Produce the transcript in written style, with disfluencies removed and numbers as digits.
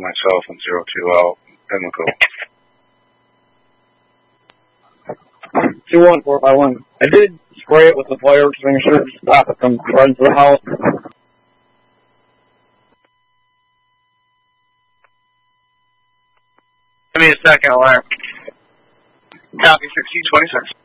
myself and 02 out, Pimlico. 21451. I did spray it with the fire extinguisher to stop it from spreading to the house. Give me a second, alarm. Copy 1626.